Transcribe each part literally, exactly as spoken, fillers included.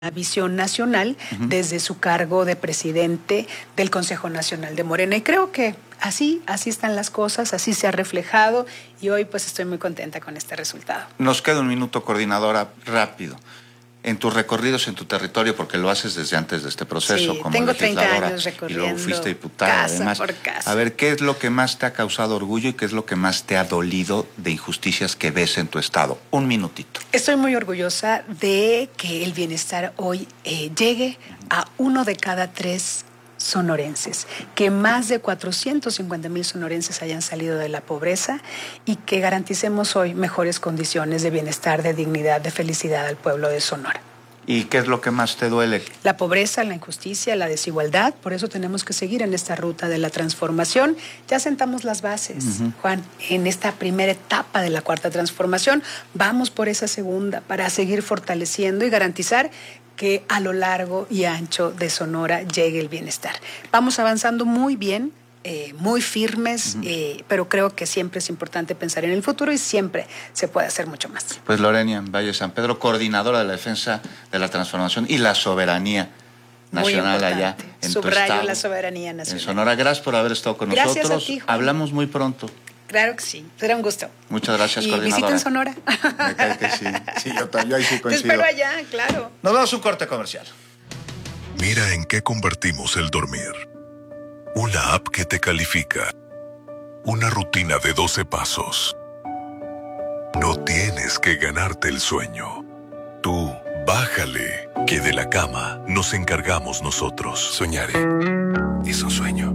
visión nacional uh-huh. desde su cargo de presidente del Consejo Nacional de Morena. Y creo que así, así están las cosas, así se ha reflejado y hoy pues estoy muy contenta con este resultado. Nos queda un minuto, coordinadora, rápido. En tus recorridos en tu territorio, porque lo haces desde antes de este proceso, sí, como tengo legisladora, treinta años recorriendo y luego fuiste diputada, casa además. Por casa. A ver, ¿qué es lo que más te ha causado orgullo y qué es lo que más te ha dolido de injusticias que ves en tu estado? Un minutito. Estoy muy orgullosa de que el bienestar hoy eh, llegue a uno de cada tres sonorenses, que más de cuatrocientos cincuenta mil sonorenses hayan salido de la pobreza y que garanticemos hoy mejores condiciones de bienestar, de dignidad, de felicidad al pueblo de Sonora. ¿Y qué es lo que más te duele? La pobreza, la injusticia, la desigualdad. Por eso tenemos que seguir en esta ruta de la transformación. Ya sentamos las bases, uh-huh. Juan, en esta primera etapa de la cuarta transformación. Vamos por esa segunda para seguir fortaleciendo y garantizar que a lo largo y ancho de Sonora llegue el bienestar. Vamos avanzando muy bien, eh, muy firmes, uh-huh. eh, pero creo que siempre es importante pensar en el futuro y siempre se puede hacer mucho más. Pues Lorenia Valle San Pedro, coordinadora de la defensa de la transformación y la soberanía nacional allá en Subrayo tu estado, la soberanía nacional. En Sonora, gracias por haber estado con gracias nosotros. A ti, Juan. Hablamos muy pronto. Claro que sí, será un gusto. Muchas gracias, y coordinadora. visiten Sonora. Me cae que sí. Sí, yo, yo ahí sí coincido. Te espero allá, claro. Nos vamos a un corte comercial. Mira en qué convertimos el dormir. Una app que te califica. Una rutina de doce pasos. No tienes que ganarte el sueño. Tú, bájale, que de la cama nos encargamos nosotros. Soñaré. Es un sueño.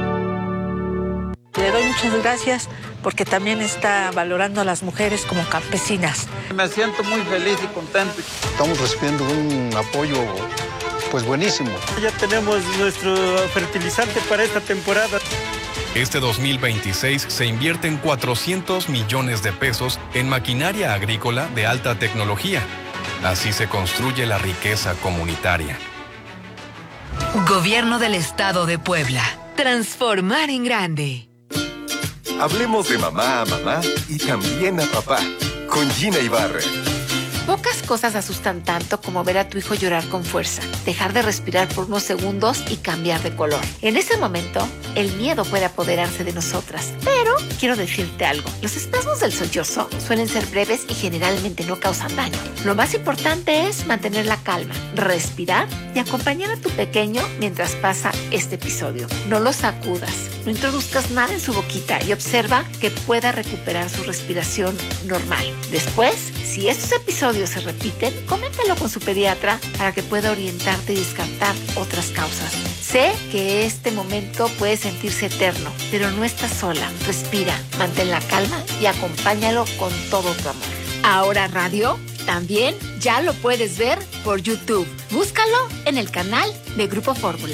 Le doy muchas gracias porque también está valorando a las mujeres como campesinas. Me siento muy feliz y contento. Estamos recibiendo un apoyo pues buenísimo. Ya tenemos nuestro fertilizante para esta temporada. Este dos mil veintiséis se invierten cuatrocientos millones de pesos en maquinaria agrícola de alta tecnología. Así se construye la riqueza comunitaria. Gobierno del Estado de Puebla. Transformar en grande. Hablemos de mamá a mamá y también a papá, con Gina Ibarra. Pocas cosas asustan tanto como ver a tu hijo llorar con fuerza, dejar de respirar por unos segundos y cambiar de color. En ese momento, el miedo puede apoderarse de nosotras. Pero quiero decirte algo. Los espasmos del sollozo suelen ser breves y generalmente no causan daño. Lo más importante es mantener la calma, respirar y acompañar a tu pequeño mientras pasa este episodio. No lo sacudas, no introduzcas nada en su boquita y observa que pueda recuperar su respiración normal. Después, si estos episodios se repiten, coméntalo con su pediatra para que pueda orientarte y descartar otras causas. Sé que este momento puede sentirse eterno, pero no estás sola. Respira, mantén la calma y acompáñalo con todo tu amor. Ahora Radio también ya lo puedes ver por YouTube. Búscalo en el canal de Grupo Fórmula.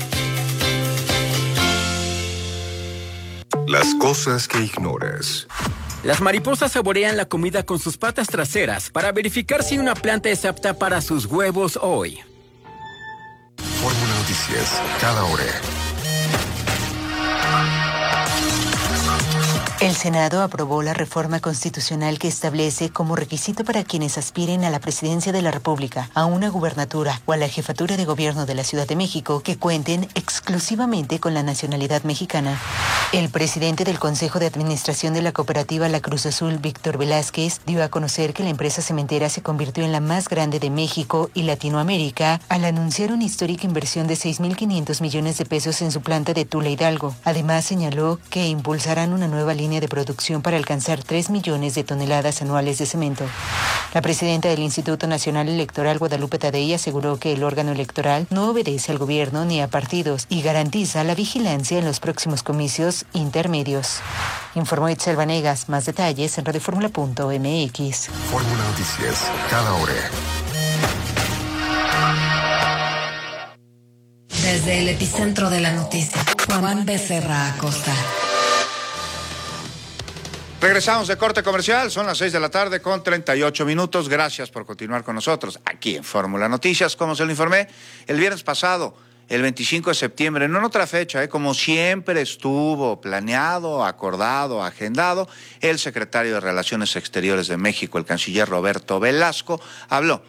Las cosas que ignoras. Las mariposas saborean la comida con sus patas traseras para verificar si una planta es apta para sus huevos hoy. Fórmula Noticias, cada hora. El Senado aprobó la reforma constitucional que establece como requisito para quienes aspiren a la presidencia de la República, a una gubernatura o a la jefatura de gobierno de la Ciudad de México que cuenten exclusivamente con la nacionalidad mexicana. El presidente del Consejo de Administración de la cooperativa La Cruz Azul, Víctor Velázquez, dio a conocer que la empresa cementera se convirtió en la más grande de México y Latinoamérica al anunciar una histórica inversión de seis mil quinientos millones de pesos en su planta de Tula Hidalgo. Además, señaló que impulsarán una nueva línea de producción para alcanzar tres millones de toneladas anuales de cemento. La presidenta del Instituto Nacional Electoral, Guadalupe Tadei, aseguró que el órgano electoral no obedece al gobierno ni a partidos y garantiza la vigilancia en los próximos comicios intermedios. Informó Itzel Vanegas. Más detalles en radioformula punto m x. Fórmula Noticias, cada hora. Desde el epicentro de la noticia, Juan Becerra Acosta. Regresamos de corte comercial, son las seis de la tarde con treinta y ocho minutos. Gracias por continuar con nosotros aquí en Fórmula Noticias. Como se lo informé el viernes pasado, el veinticinco de septiembre, no en otra fecha, ¿eh? Como siempre estuvo planeado, acordado, agendado, el secretario de Relaciones Exteriores de México, el canciller Roberto Velasco, habló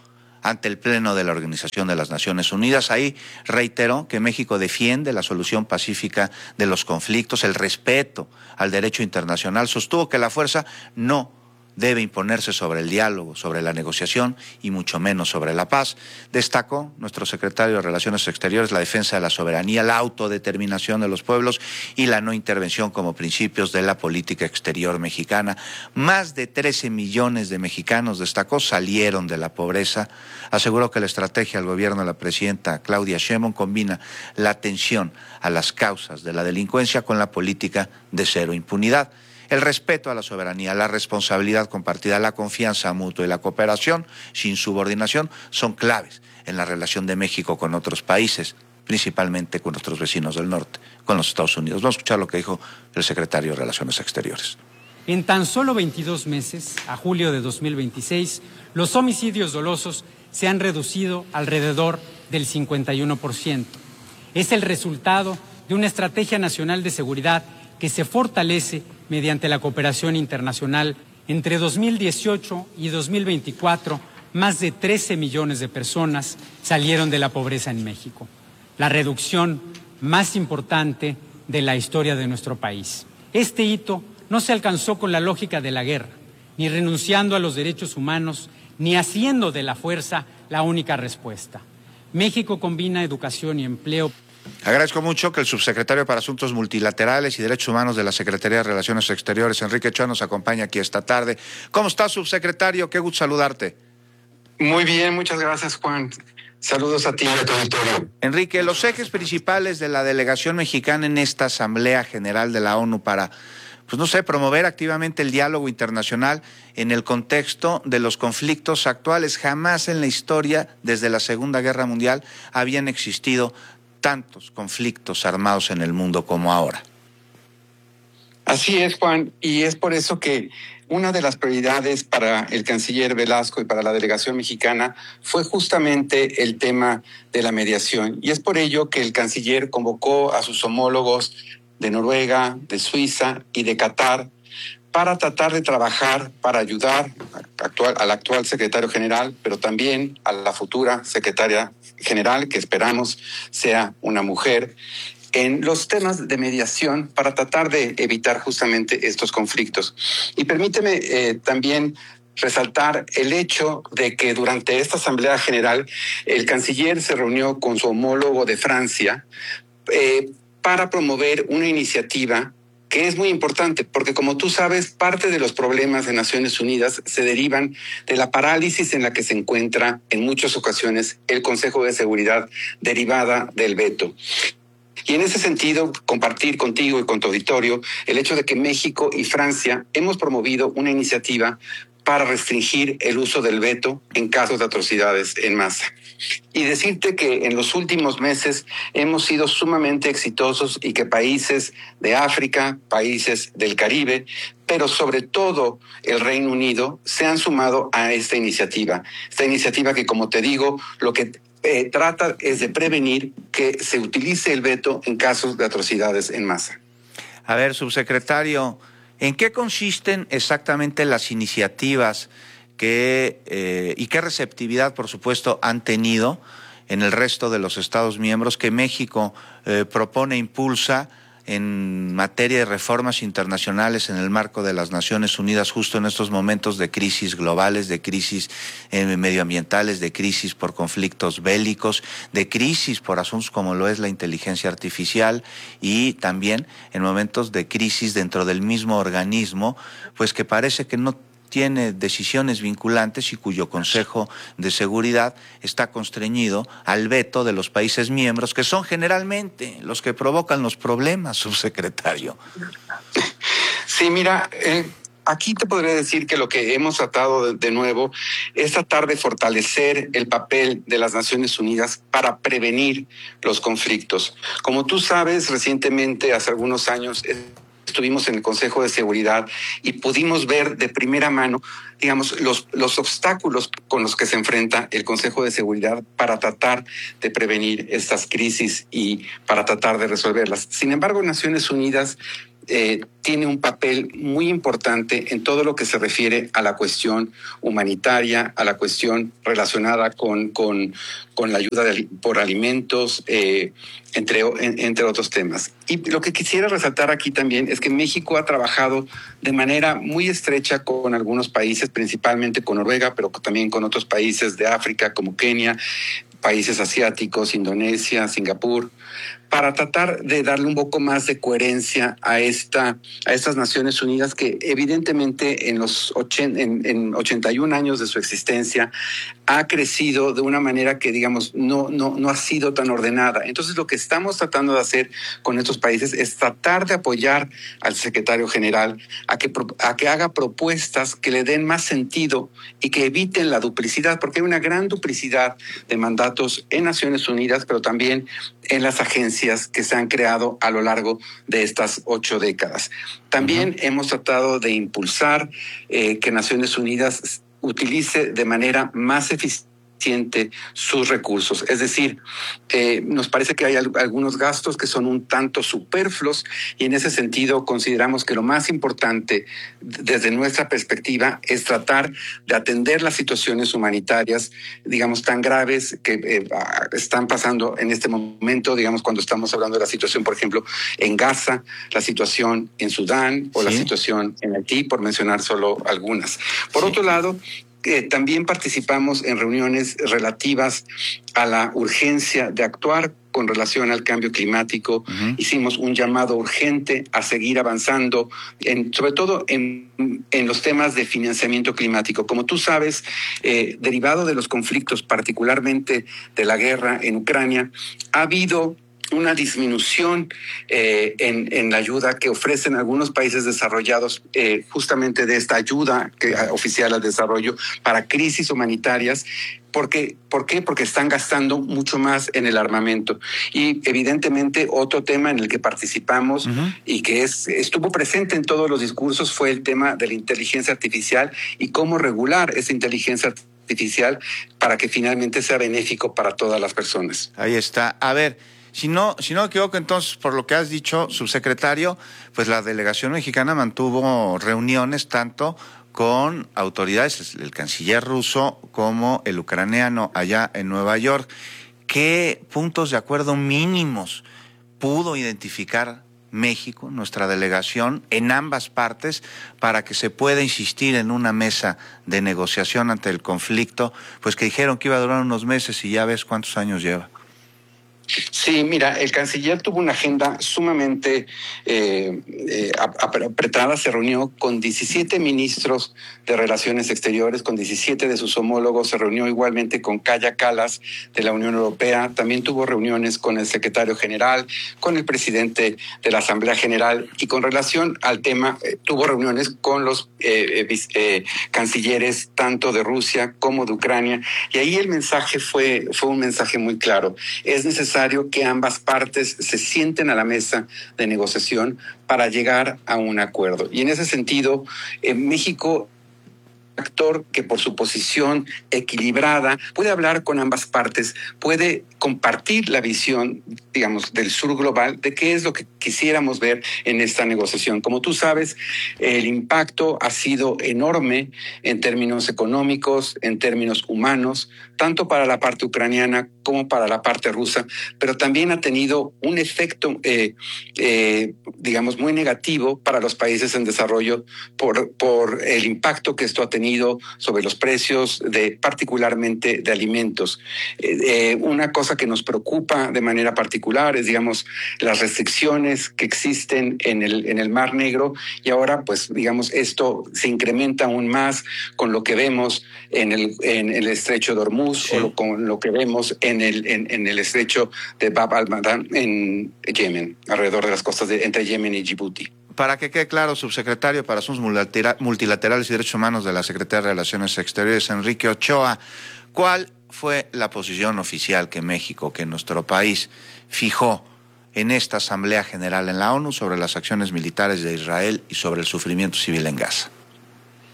ante el Pleno de la Organización de las Naciones Unidas. Ahí reiteró que México defiende la solución pacífica de los conflictos, el respeto al derecho internacional. Sostuvo que la fuerza no debe imponerse sobre el diálogo, sobre la negociación y mucho menos sobre la paz. Destacó nuestro secretario de Relaciones Exteriores la defensa de la soberanía, la autodeterminación de los pueblos y la no intervención como principios de la política exterior mexicana. Más de trece millones de mexicanos, destacó, salieron de la pobreza. Aseguró que la estrategia del gobierno de la presidenta Claudia Sheinbaum combina la atención a las causas de la delincuencia con la política de cero impunidad. El respeto a la soberanía, la responsabilidad compartida, la confianza mutua y la cooperación sin subordinación son claves en la relación de México con otros países, principalmente con nuestros vecinos del norte, con los Estados Unidos. Vamos a escuchar lo que dijo el secretario de Relaciones Exteriores. En tan solo veintidós meses, a julio de dos mil veintiséis, los homicidios dolosos se han reducido alrededor del cincuenta y uno por ciento. Es el resultado de una estrategia nacional de seguridad que se fortalece mediante la cooperación internacional. Entre dos mil dieciocho y dos mil veinticuatro, más de trece millones de personas salieron de la pobreza en México, la reducción más importante de la historia de nuestro país. Este hito no se alcanzó con la lógica de la guerra, ni renunciando a los derechos humanos, ni haciendo de la fuerza la única respuesta. México combina educación y empleo. Agradezco mucho que el subsecretario para Asuntos Multilaterales y Derechos Humanos de la Secretaría de Relaciones Exteriores, Enrique Chua, nos acompaña aquí esta tarde. ¿Cómo estás, subsecretario? Qué gusto saludarte. Muy bien, muchas gracias, Juan. Saludos a ti y a tu auditorio. Enrique, los ejes principales de la delegación mexicana en esta Asamblea General de la ONU para, pues no sé, promover activamente el diálogo internacional en el contexto de los conflictos actuales. Jamás en la historia, desde la Segunda Guerra Mundial, habían existido tantos conflictos armados en el mundo como ahora. Así es, Juan, y es por eso que una de las prioridades para el canciller Velasco y para la delegación mexicana fue justamente el tema de la mediación. Y es por ello que el canciller convocó a sus homólogos de Noruega, de Suiza y de Qatar para tratar de trabajar para ayudar actual, al actual secretario general, pero también a la futura secretaria general, que esperamos sea una mujer, en los temas de mediación para tratar de evitar justamente estos conflictos. Y permíteme eh, también resaltar el hecho de que durante esta Asamblea General el canciller se reunió con su homólogo de Francia eh, para promover una iniciativa que es muy importante, porque como tú sabes, parte de los problemas de Naciones Unidas se derivan de la parálisis en la que se encuentra en muchas ocasiones el Consejo de Seguridad derivada del veto. Y en ese sentido, compartir contigo y con tu auditorio el hecho de que México y Francia hemos promovido una iniciativa para restringir el uso del veto en casos de atrocidades en masa. Y decirte que en los últimos meses hemos sido sumamente exitosos y que países de África, países del Caribe, pero sobre todo el Reino Unido, se han sumado a esta iniciativa. Esta iniciativa que, como te digo, lo que eh, trata es de prevenir que se utilice el veto en casos de atrocidades en masa. A ver, subsecretario, ¿en qué consisten exactamente las iniciativas que, eh, y qué receptividad, por supuesto, han tenido en el resto de los Estados miembros que México eh, propone e impulsa en materia de reformas internacionales en el marco de las Naciones Unidas justo en estos momentos de crisis globales, de crisis eh, medioambientales, de crisis por conflictos bélicos, de crisis por asuntos como lo es la inteligencia artificial y también en momentos de crisis dentro del mismo organismo, pues que parece que no tiene decisiones vinculantes y cuyo Consejo de Seguridad está constreñido al veto de los países miembros, que son generalmente los que provocan los problemas, subsecretario. Sí, mira, eh, aquí te podría decir que lo que hemos tratado de, de nuevo es tratar de fortalecer el papel de las Naciones Unidas para prevenir los conflictos. Como tú sabes, recientemente, hace algunos años, estuvimos en el Consejo de Seguridad y pudimos ver de primera mano, digamos, los, los obstáculos con los que se enfrenta el Consejo de Seguridad para tratar de prevenir estas crisis y para tratar de resolverlas. Sin embargo, Naciones Unidas eh, tiene un papel muy importante en todo lo que se refiere a la cuestión humanitaria, a la cuestión relacionada con, con, con la ayuda de, por alimentos, eh, entre, en, entre otros temas. Y lo que quisiera resaltar aquí también es que México ha trabajado de manera muy estrecha con algunos países, principalmente con Noruega, pero también con otros países de África como Kenia, países asiáticos, Indonesia, Singapur, para tratar de darle un poco más de coherencia a esta a estas Naciones Unidas que evidentemente en los ochen, en, en ochenta y un años de su existencia ha crecido de una manera que digamos no no no ha sido tan ordenada. Entonces lo que estamos tratando de hacer con estos países es tratar de apoyar al secretario general a que a que haga propuestas que le den más sentido y que eviten la duplicidad, porque hay una gran duplicidad de mandatos en Naciones Unidas, pero también en las agencias que se han creado a lo largo de estas ocho décadas. También uh-huh. hemos tratado de impulsar eh, que Naciones Unidas utilice de manera más eficiente sus recursos. Es decir, eh, nos parece que hay al- algunos gastos que son un tanto superfluos y en ese sentido consideramos que lo más importante desde nuestra perspectiva es tratar de atender las situaciones humanitarias, digamos, tan graves que eh, están pasando en este momento, digamos, cuando estamos hablando de la situación, por ejemplo, en Gaza, la situación en Sudán o sí. la situación en Haití, por mencionar solo algunas. Por sí. otro lado, Eh, también participamos en reuniones relativas a la urgencia de actuar con relación al cambio climático. Uh-huh. Hicimos un llamado urgente a seguir avanzando, en, sobre todo en, en los temas de financiamiento climático. Como tú sabes, eh, derivado de los conflictos, particularmente de la guerra en Ucrania, ha habido una disminución eh, en, en la ayuda que ofrecen algunos países desarrollados, eh, justamente de esta ayuda que, oficial al desarrollo para crisis humanitarias. Porque, ¿Por qué? Porque están gastando mucho más en el armamento. Y evidentemente otro tema en el que participamos uh-huh. y que es, estuvo presente en todos los discursos fue el tema de la inteligencia artificial y cómo regular esa inteligencia artificial para que finalmente sea benéfico para todas las personas. Ahí está. A ver, Si no, si no me equivoco, entonces, por lo que has dicho, subsecretario, pues la delegación mexicana mantuvo reuniones tanto con autoridades, el canciller ruso como el ucraniano allá en Nueva York. ¿Qué puntos de acuerdo mínimos pudo identificar México, nuestra delegación, en ambas partes para que se pueda insistir en una mesa de negociación ante el conflicto? Pues que dijeron que iba a durar unos meses y ya ves cuántos años lleva. Sí, mira, el canciller tuvo una agenda sumamente eh, eh, apretada. Se reunió con diecisiete ministros de Relaciones Exteriores, con diecisiete de sus homólogos. Se reunió igualmente con Kaja Kallas de la Unión Europea. También tuvo reuniones con el secretario general, con el presidente de la Asamblea General. Y con relación al tema, eh, tuvo reuniones con los eh, eh, eh, cancilleres tanto de Rusia como de Ucrania. Y ahí el mensaje fue, fue un mensaje muy claro. Es necesario que ambas partes se sienten a la mesa de negociación para llegar a un acuerdo. Y en ese sentido, en México, actor que por su posición equilibrada puede hablar con ambas partes, puede compartir la visión, digamos, del sur global, de qué es lo que quisiéramos ver en esta negociación. Como tú sabes, el impacto ha sido enorme en términos económicos, en términos humanos, tanto para la parte ucraniana como para la parte rusa, pero también ha tenido un efecto, eh, eh, digamos, muy negativo para los países en desarrollo por, por el impacto que esto ha tenido sobre los precios, de, particularmente de alimentos. Eh, eh, una cosa que nos preocupa de manera particular es, digamos, las restricciones que existen en el, en el Mar Negro, y ahora, pues, digamos, esto se incrementa aún más con lo que vemos en el, en el estrecho de Hormuz, sí. o lo, con lo que vemos en el, en, en el estrecho de Bab al-Mandab en Yemen, alrededor de las costas de, entre Yemen y Djibouti. Para que quede claro, subsecretario para Asuntos Multilaterales y Derechos Humanos de la Secretaría de Relaciones Exteriores, Enrique Ochoa, ¿cuál fue la posición oficial que México, que nuestro país fijó en esta Asamblea General en la ONU sobre las acciones militares de Israel y sobre el sufrimiento civil en Gaza?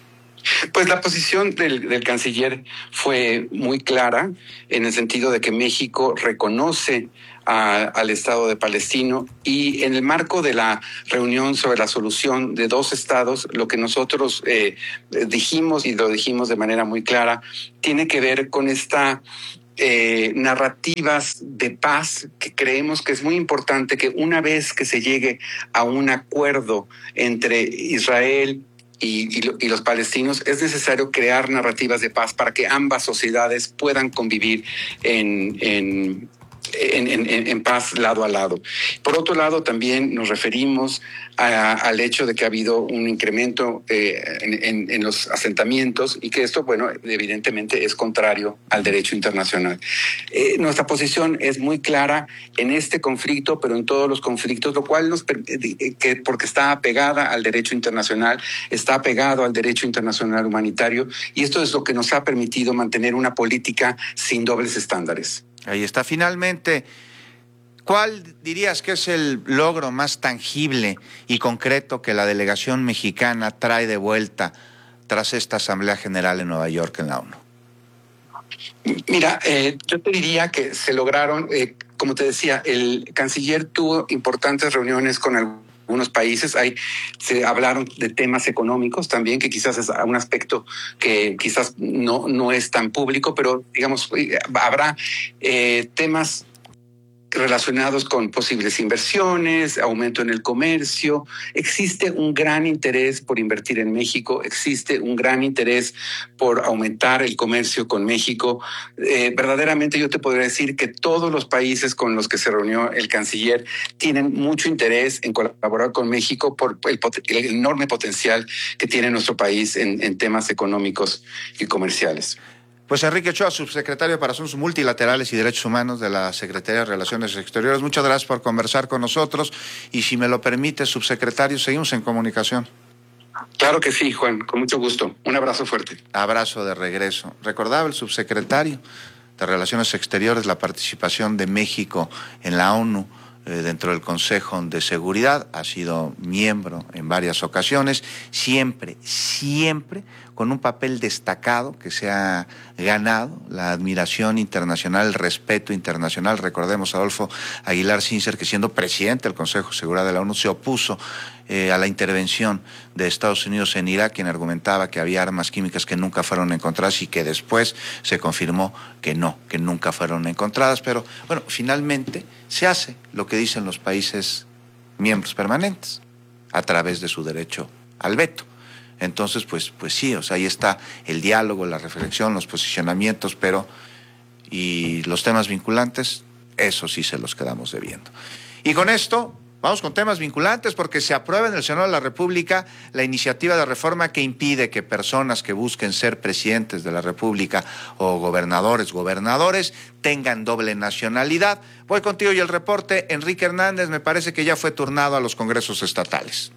Pues la posición del, del canciller fue muy clara en el sentido de que México reconoce a, al Estado de Palestina y en el marco de la reunión sobre la solución de dos estados, lo que nosotros eh, dijimos y lo dijimos de manera muy clara, tiene que ver con esta Eh, narrativas de paz que creemos que es muy importante que una vez que se llegue a un acuerdo entre Israel y, y, y los palestinos, es necesario crear narrativas de paz para que ambas sociedades puedan convivir en, en En, en, en paz lado a lado. Por otro lado, también nos referimos a, al hecho de que ha habido un incremento eh, en, en, en los asentamientos y que esto, bueno, evidentemente es contrario al derecho internacional. Eh, nuestra posición es muy clara en este conflicto, pero en todos los conflictos, lo cual nos que porque está apegada al derecho internacional, está apegado al derecho internacional humanitario, y esto es lo que nos ha permitido mantener una política sin dobles estándares. Ahí está. Finalmente, ¿cuál dirías que es el logro más tangible y concreto que la delegación mexicana trae de vuelta tras esta Asamblea General en Nueva York, en la ONU? Mira, eh, yo te diría que se lograron, eh, como te decía, el canciller tuvo importantes reuniones con el algunos países. Ahí se hablaron de temas económicos también, que quizás es un aspecto que quizás no, no es tan público, pero digamos, habrá eh, temas relacionados con posibles inversiones, aumento en el comercio. Existe un gran interés por invertir en México, existe un gran interés por aumentar el comercio con México. Eh, verdaderamente yo te podría decir que todos los países con los que se reunió el canciller tienen mucho interés en colaborar con México por el, el enorme potencial que tiene nuestro país en, en temas económicos y comerciales. Pues Enrique Ochoa, subsecretario para Asuntos Multilaterales y Derechos Humanos de la Secretaría de Relaciones Exteriores, muchas gracias por conversar con nosotros y, si me lo permite, subsecretario, seguimos en comunicación. Claro que sí, Juan, con mucho gusto. Un abrazo fuerte. Abrazo de regreso. Recordaba el subsecretario de Relaciones Exteriores la participación de México en la ONU eh, dentro del Consejo de Seguridad, ha sido miembro en varias ocasiones, siempre, siempre con un papel destacado que se ha ganado la admiración internacional, el respeto internacional. Recordemos a Adolfo Aguilar Sincer, que siendo presidente del Consejo de Seguridad de la ONU se opuso eh, a la intervención de Estados Unidos en Irak, quien argumentaba que había armas químicas que nunca fueron encontradas y que después se confirmó que no, que nunca fueron encontradas. Pero bueno, finalmente se hace lo que dicen los países miembros permanentes a través de su derecho al veto. Entonces, pues, pues sí, o sea, ahí está el diálogo, la reflexión, los posicionamientos, pero y los temas vinculantes, eso sí se los quedamos debiendo. Y con esto, vamos con temas vinculantes, porque se aprueba en el Senado de la República la iniciativa de reforma que impide que personas que busquen ser presidentes de la República o gobernadores, gobernadores, tengan doble nacionalidad. Voy contigo y el reporte. Enrique Hernández, me parece que ya fue turnado a los congresos estatales.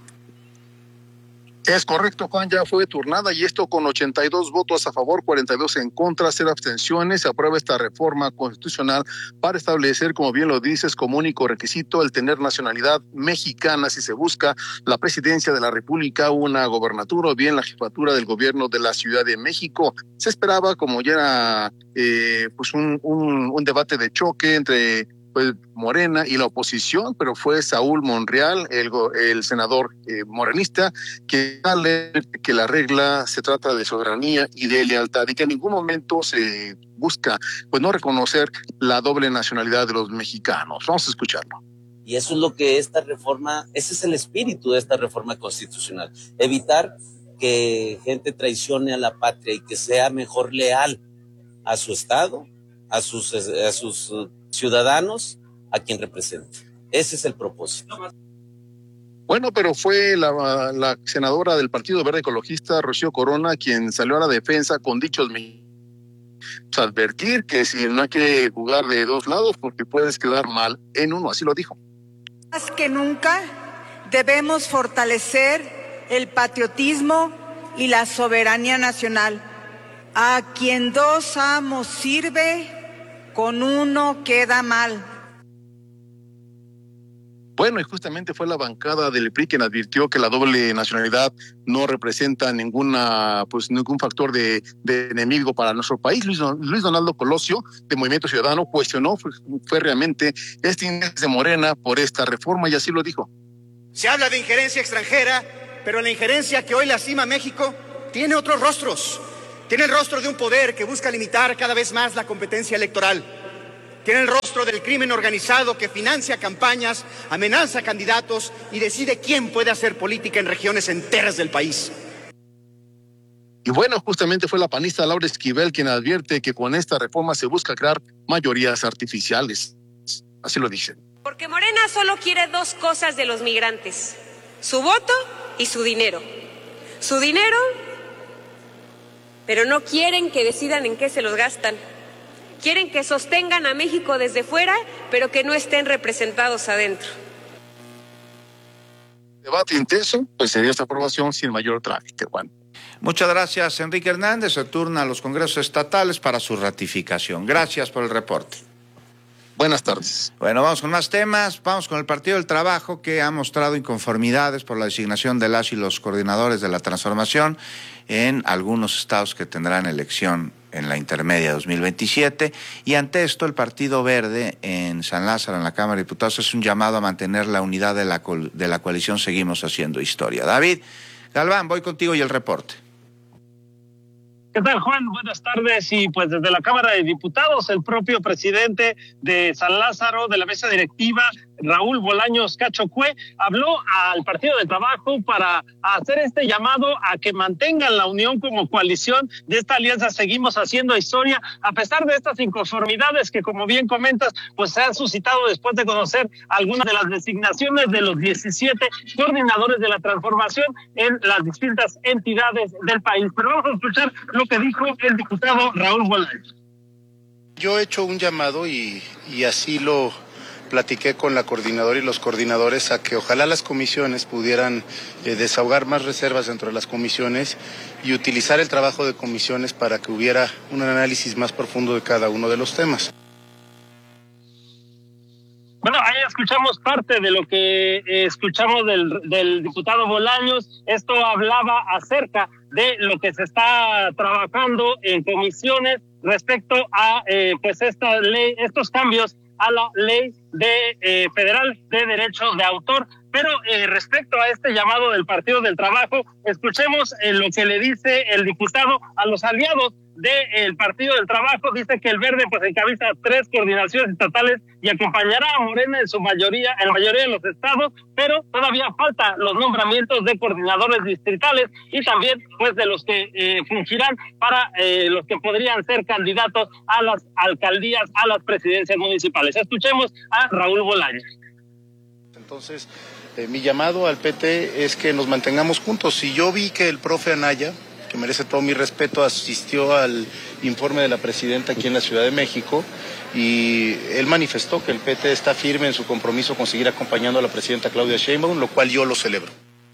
Es correcto, Juan, ya fue turnada y esto con ochenta y dos votos a favor, cuarenta y dos en contra, cero abstenciones. Se aprueba esta reforma constitucional para establecer, como bien lo dices, como único requisito el tener nacionalidad mexicana si se busca la presidencia de la República, una gobernatura o bien la jefatura del gobierno de la Ciudad de México. Se esperaba, como ya era eh, pues un, un, un debate de choque entre pues Morena y la oposición, pero fue Saúl Monreal, el, el senador eh, morenista, que sale que la regla se trata de soberanía y de lealtad y que en ningún momento se busca pues no reconocer la doble nacionalidad de los mexicanos. Vamos a escucharlo. Y eso es lo que esta reforma, ese es el espíritu de esta reforma constitucional, evitar que gente traicione a la patria y que sea mejor leal a su Estado, a sus, a sus ciudadanos, a quien representa. Ese es el propósito. Bueno, pero fue la, la senadora del Partido Verde Ecologista, Rocío Corona, quien salió a la defensa con dichos mexicanos. Advertir que si no hay que jugar de dos lados porque puedes quedar mal en uno, así lo dijo. Más que nunca debemos fortalecer el patriotismo y la soberanía nacional. A quien dos amos sirve, con uno queda mal. Bueno, y justamente fue la bancada del P R I quien advirtió que la doble nacionalidad no representa ninguna, pues ningún factor de, de enemigo para nuestro país. Luis, Luis Donaldo Colosio, de Movimiento Ciudadano, cuestionó fue, fue realmente este interés de Morena por esta reforma y así lo dijo. Se habla de injerencia extranjera, pero la injerencia que hoy lastima a México tiene otros rostros. Tiene el rostro de un poder que busca limitar cada vez más la competencia electoral. Tiene el rostro del crimen organizado que financia campañas, amenaza a candidatos y decide quién puede hacer política en regiones enteras del país. Y bueno, justamente fue la panista Laura Esquivel quien advierte que con esta reforma se busca crear mayorías artificiales. Así lo dice. Porque Morena solo quiere dos cosas de los migrantes: su voto y su dinero. Su dinero, pero no quieren que decidan en qué se los gastan. Quieren que sostengan a México desde fuera, pero que no estén representados adentro. Debate intenso, pues sería esta aprobación sin mayor trámite, Juan. Muchas gracias, Enrique Hernández. Se turna a los congresos estatales para su ratificación. Gracias por el reporte. Buenas tardes. Bueno, vamos con más temas. Vamos con el Partido del Trabajo, que ha mostrado inconformidades por la designación de las y los coordinadores de la transformación en algunos estados que tendrán elección en la intermedia dos mil veintisiete, y ante esto el Partido Verde en San Lázaro, en la Cámara de Diputados, es un llamado a mantener la unidad de la, de la coalición Seguimos Haciendo Historia. David Galván, voy contigo y el reporte. ¿Qué tal, Juan? Buenas tardes. Y pues desde la Cámara de Diputados, el propio presidente de San Lázaro, de la mesa directiva, Raúl Bolaños Cacho Cue, habló al Partido del Trabajo para hacer este llamado a que mantengan la unión como coalición de esta alianza Seguimos Haciendo Historia, a pesar de estas inconformidades que, como bien comentas, pues se han suscitado después de conocer algunas de las designaciones de los diecisiete coordinadores de la transformación en las distintas entidades del país. Pero vamos a escuchar lo que dijo el diputado Raúl Bolaños. Yo he hecho un llamado y, y así lo platiqué con la coordinadora y los coordinadores a que ojalá las comisiones pudieran eh, desahogar más reservas dentro de las comisiones y utilizar el trabajo de comisiones para que hubiera un análisis más profundo de cada uno de los temas. Bueno, ahí escuchamos parte de lo que eh, escuchamos del, del diputado Bolaños. Esto hablaba acerca de lo que se está trabajando en comisiones respecto a eh, pues esta ley, estos cambios a la ley de eh, federal de derechos de autor. Pero eh, respecto a este llamado del Partido del Trabajo, escuchemos eh, lo que le dice el diputado a los aliados del Partido del Trabajo. Dice que el Verde pues encabeza tres coordinaciones estatales y acompañará a Morena en su mayoría, en la mayoría de los estados, pero todavía falta los nombramientos de coordinadores distritales y también pues de los que eh, fungirán para eh, los que podrían ser candidatos a las alcaldías, a las presidencias municipales. Escuchemos a Raúl Bolaños. Entonces, eh, mi llamado al P T es que nos mantengamos juntos. Si yo vi que el profe Anaya, que merece todo mi respeto, asistió al informe de la presidenta aquí en la Ciudad de México y él manifestó que el P T está firme en su compromiso con seguir acompañando a la presidenta Claudia Sheinbaum, lo cual yo lo celebro.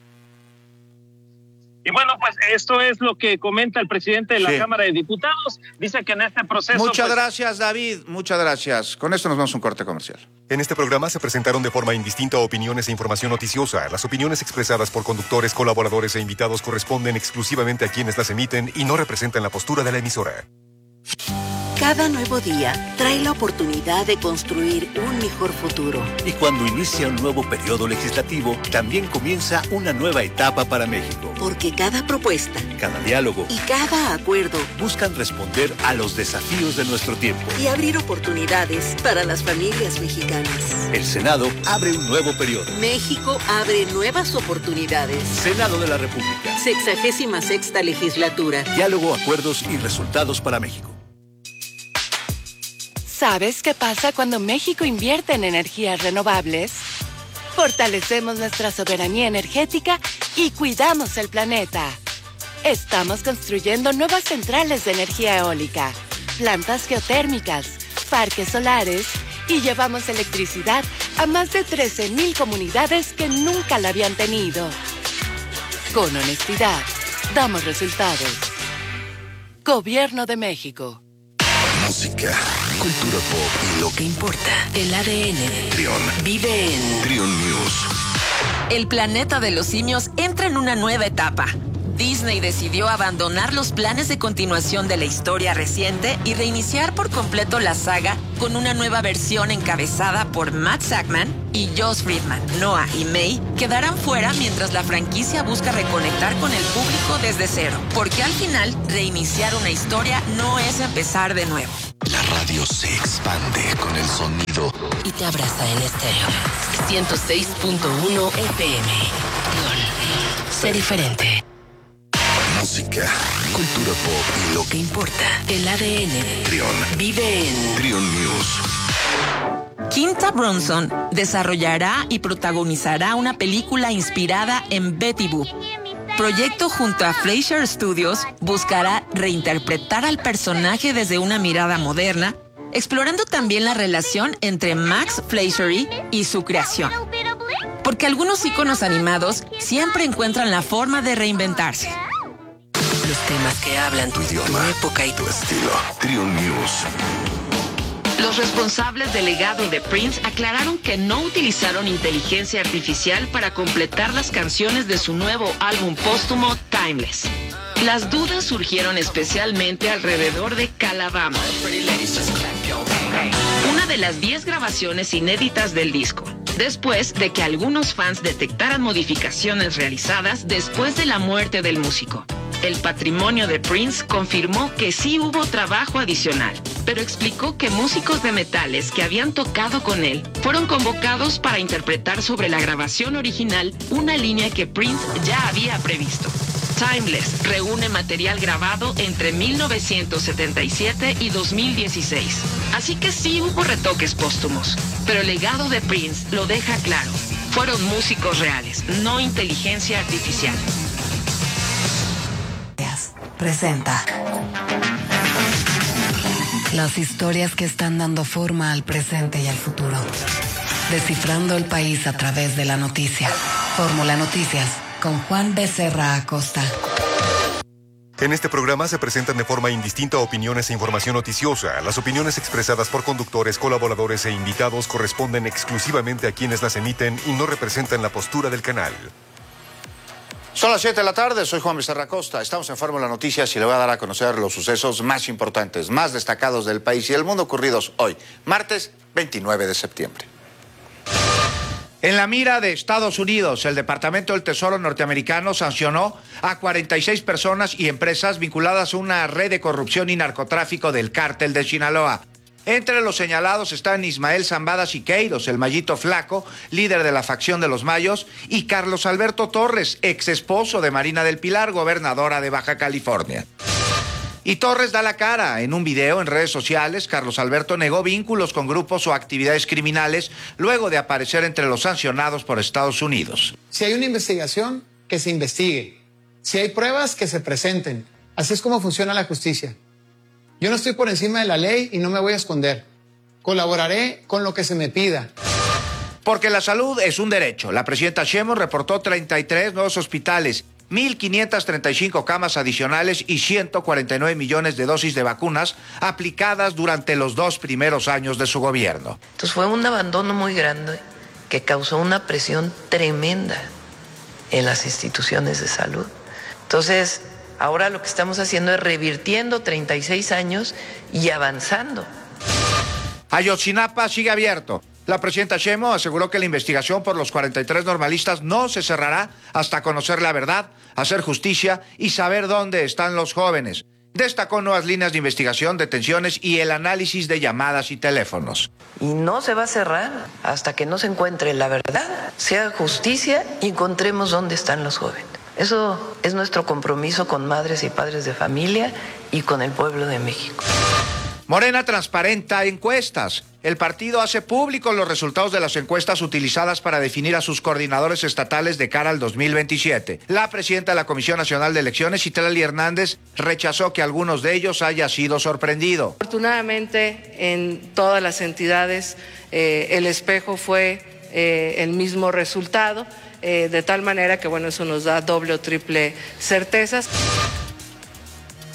Y bueno, pues esto es lo que comenta el presidente de la Sí. Cámara de Diputados. Dice que en este proceso... Muchas pues, gracias, David. Muchas gracias. Con esto nos vamos a un corte comercial. En este programa se presentaron de forma indistinta opiniones e información noticiosa. Las opiniones expresadas por conductores, colaboradores e invitados corresponden exclusivamente a quienes las emiten y no representan la postura de la emisora. Cada nuevo día trae la oportunidad de construir un mejor futuro. Y cuando inicia un nuevo periodo legislativo, también comienza una nueva etapa para México. Porque cada propuesta, Cada diálogo y cada acuerdo buscan responder a los desafíos de nuestro tiempo. y abrir oportunidades para las familias mexicanas. El Senado abre un nuevo periodo. México abre nuevas oportunidades. Senado de la República. Sexagésima sexta legislatura. Diálogo, acuerdos y resultados para México. ¿Sabes qué pasa cuando México invierte en energías renovables? Fortalecemos nuestra soberanía energética y cuidamos el planeta. Estamos construyendo nuevas centrales de energía eólica, plantas geotérmicas, parques solares y llevamos electricidad a más de trece mil comunidades que nunca la habían tenido. Con honestidad, damos resultados. Gobierno de México. Música, cultura pop y lo que importa. El A D N de Trión. Vive en Trión News. El planeta de los simios entra en una nueva etapa. Disney decidió abandonar los planes de continuación de la historia reciente y reiniciar por completo la saga con una nueva versión encabezada por Matt Sackman y Josh Friedman. Noah y May quedarán fuera mientras la franquicia busca reconectar con el público desde cero, porque al final reiniciar una historia no es empezar de nuevo. La radio se expande con el sonido y te abraza en estéreo. ciento seis punto uno F M. Sé diferente. Música, cultura pop y lo que importa. El A D N de Trión. Vive en Trión News. Quinta Brunson desarrollará y protagonizará una película inspirada en Betty Boop. Proyecto junto a Fleischer Studios buscará reinterpretar al personaje desde una mirada moderna, explorando también la relación entre Max Fleischer y su creación. Porque algunos íconos animados siempre encuentran la forma de reinventarse. Los temas que hablan tu idioma, tu época y tu estilo. Trión News. Los responsables del legado de Prince aclararon que no utilizaron inteligencia artificial para completar las canciones de su nuevo álbum póstumo Timeless. Las dudas surgieron especialmente alrededor de Calabama, una de las diez grabaciones inéditas del disco, después de que algunos fans detectaran modificaciones realizadas después de la muerte del músico. El patrimonio de Prince confirmó que sí hubo trabajo adicional, pero explicó que músicos de metales que habían tocado con él fueron convocados para interpretar sobre la grabación original una línea que Prince ya había previsto. Timeless reúne material grabado entre mil novecientos setenta y siete y dos mil dieciséis, así que sí hubo retoques póstumos, pero el legado de Prince lo deja claro. Fueron músicos reales, no inteligencia artificial. Presenta las historias que están dando forma al presente y al futuro. Descifrando el país a través de la noticia. Fórmula Noticias con Juan Becerra Acosta. En este programa se presentan de forma indistinta opiniones e información noticiosa. Las opiniones expresadas por conductores, colaboradores e invitados corresponden exclusivamente a quienes las emiten y no representan la postura del canal. Son las siete de la tarde, soy Juan Becerra Acosta. Estamos en Fórmula Noticias y le voy a dar a conocer los sucesos más importantes, más destacados del país y del mundo ocurridos hoy, martes veintinueve de septiembre. En la mira de Estados Unidos, el Departamento del Tesoro norteamericano sancionó a cuarenta y seis personas y empresas vinculadas a una red de corrupción y narcotráfico del cártel de Sinaloa. Entre los señalados están Ismael Zambada Siqueiros, el Mayito Flaco, líder de la facción de los Mayos, y Carlos Alberto Torres, ex esposo de Marina del Pilar, gobernadora de Baja California. Y Torres da la cara. En un video en redes sociales, Carlos Alberto negó vínculos con grupos o actividades criminales luego de aparecer entre los sancionados por Estados Unidos. Si hay una investigación, que se investigue. Si hay pruebas, que se presenten. Así es como funciona la justicia. Yo no estoy por encima de la ley y no me voy a esconder. Colaboraré con lo que se me pida. Porque la salud es un derecho. La presidenta Sheinbaum reportó treinta y tres nuevos hospitales, mil quinientas treinta y cinco camas adicionales y ciento cuarenta y nueve millones de dosis de vacunas aplicadas durante los dos primeros años de su gobierno. Entonces fue un abandono muy grande que causó una presión tremenda en las instituciones de salud. Entonces, ahora lo que estamos haciendo es revirtiendo treinta y seis años y avanzando. Ayotzinapa sigue abierto. La presidenta Sheinbaum aseguró que la investigación por los cuarenta y tres normalistas no se cerrará hasta conocer la verdad, hacer justicia y saber dónde están los jóvenes. Destacó nuevas líneas de investigación, detenciones y el análisis de llamadas y teléfonos. Y no se va a cerrar hasta que no se encuentre la verdad, sea justicia y encontremos dónde están los jóvenes. Eso es nuestro compromiso con madres y padres de familia y con el pueblo de México. Morena transparenta encuestas. El partido hace públicos los resultados de las encuestas utilizadas para definir a sus coordinadores estatales de cara al dos mil veintisiete. La presidenta de la Comisión Nacional de Elecciones, Citlali Hernández, rechazó que algunos de ellos haya sido sorprendido. Afortunadamente, en todas las entidades, eh, el espejo fue eh, el mismo resultado, eh, de tal manera que, bueno, eso nos da doble o triple certezas.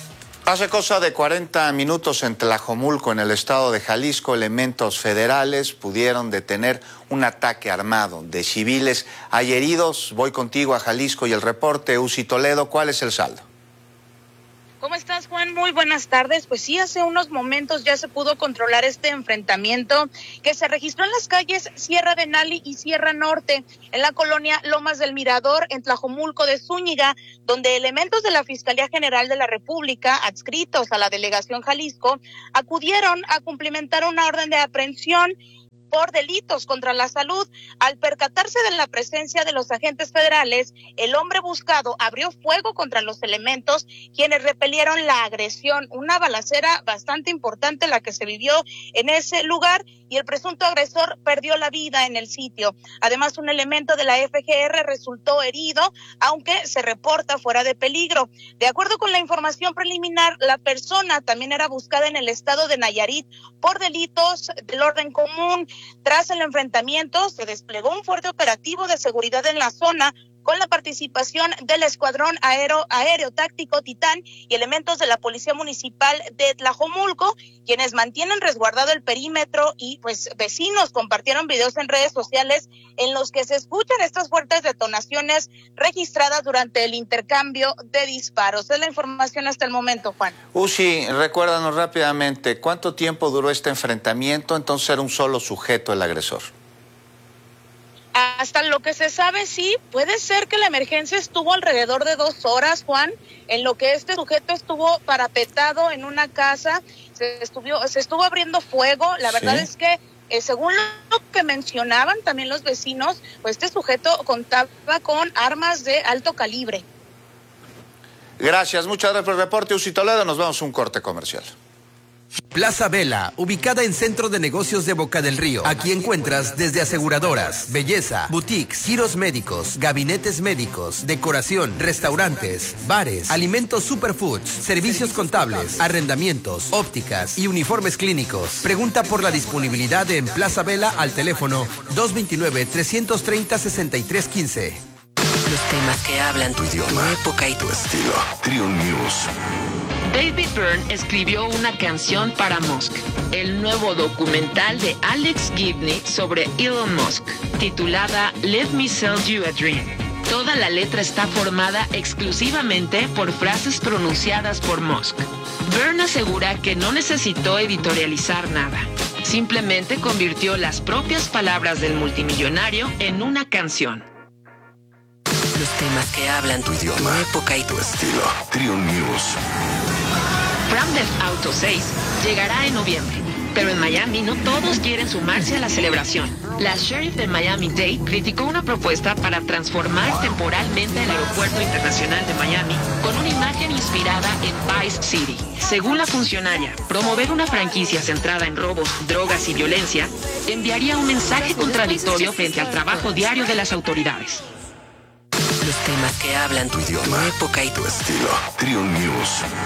Hace cosa de cuarenta minutos en Tlajomulco, en el estado de Jalisco, elementos federales pudieron detener un ataque armado de civiles. Hay heridos. Voy contigo a Jalisco y el reporte. Uzi Toledo, ¿cuál es el saldo? ¿Cómo estás, Juan? Muy buenas tardes. Pues sí, hace unos momentos ya se pudo controlar este enfrentamiento que se registró en las calles Sierra de Nali y Sierra Norte, en la colonia Lomas del Mirador, en Tlajomulco de Zúñiga, donde elementos de la Fiscalía General de la República, adscritos a la Delegación Jalisco, acudieron a cumplimentar una orden de aprehensión por delitos contra la salud. Al percatarse de la presencia de los agentes federales, el hombre buscado abrió fuego contra los elementos, quienes repelieron la agresión. Una balacera bastante importante la que se vivió en ese lugar, y el presunto agresor perdió la vida en el sitio. Además, un elemento de la F G R resultó herido, aunque se reporta fuera de peligro. De acuerdo con la información preliminar, la persona también era buscada en el estado de Nayarit por delitos del orden común. Tras el enfrentamiento, se desplegó un fuerte operativo de seguridad en la zona, con la participación del Escuadrón Aéreo, Aéreo Táctico Titán y elementos de la Policía Municipal de Tlajomulco, quienes mantienen resguardado el perímetro, y pues vecinos compartieron videos en redes sociales en los que se escuchan estas fuertes detonaciones registradas durante el intercambio de disparos. Es la información hasta el momento, Juan. Uzi, recuérdanos rápidamente, ¿cuánto tiempo duró este enfrentamiento? Entonces era un solo sujeto el agresor. Hasta lo que se sabe, sí, puede ser que la emergencia estuvo alrededor de dos horas, Juan, en lo que este sujeto estuvo parapetado en una casa, se estuvo, se estuvo abriendo fuego. La verdad ¿Sí? es que, eh, según lo que mencionaban también los vecinos, pues este sujeto contaba con armas de alto calibre. Gracias, muchas gracias por el reporte, Uzi Toledo. Nos vamos a un corte comercial. Plaza Vela, ubicada en Centro de Negocios de Boca del Río. Aquí encuentras desde aseguradoras, belleza, boutiques, giros médicos, gabinetes médicos, decoración, restaurantes, bares, alimentos superfoods, servicios contables, arrendamientos, ópticas y uniformes clínicos. Pregunta por la disponibilidad en Plaza Vela al teléfono dos dos nueve, tres tres cero, seis tres uno cinco. Los temas que hablan tu idioma, tu época y tu estilo. Triun News. David Byrne escribió una canción para Musk, el nuevo documental de Alex Gibney sobre Elon Musk, titulada Let Me Sell You a Dream. Toda la letra está formada exclusivamente por frases pronunciadas por Musk. Byrne asegura que no necesitó editorializar nada. Simplemente convirtió las propias palabras del multimillonario en una canción. Los temas que hablan tu idioma, tu época y tu estilo. Triun News. Grand Theft Auto seis llegará en noviembre, pero en Miami no todos quieren sumarse a la celebración. La sheriff de Miami-Dade criticó una propuesta para transformar temporalmente el aeropuerto internacional de Miami con una imagen inspirada en Vice City. Según la funcionaria, promover una franquicia centrada en robos, drogas y violencia enviaría un mensaje contradictorio frente al trabajo diario de las autoridades. Los temas que hablan tu idioma, tu época y tu estilo. Triun News.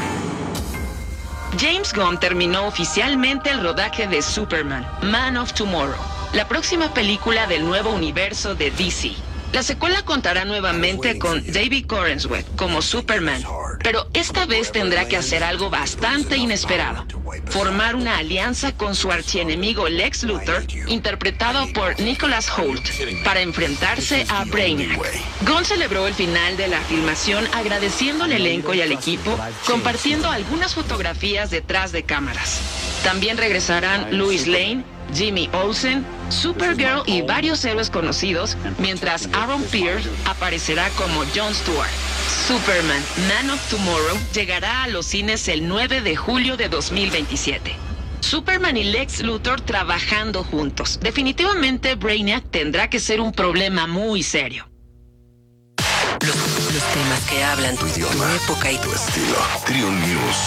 James Gunn terminó oficialmente el rodaje de Superman, Man of Tomorrow, la próxima película del nuevo universo de D C. La secuela contará nuevamente con David Corenswet como Superman, pero esta vez tendrá que hacer algo bastante inesperado: formar una alianza con su archienemigo Lex Luthor, interpretado por Nicholas Hoult, para enfrentarse a Brainiac. Gunn celebró el final de la filmación agradeciendo al elenco y al equipo, compartiendo algunas fotografías detrás de cámaras. También regresarán Lois Lane, Jimmy Olsen, Supergirl y varios héroes conocidos, mientras Aaron Pierce aparecerá como Jon Stewart. Superman, Man of Tomorrow llegará a los cines el nueve de julio de dos mil veintisiete. Superman y Lex Luthor trabajando juntos. Definitivamente Brainiac tendrá que ser un problema muy serio. Los, los temas que hablan tu idioma, tu época y tu estilo. Triun News.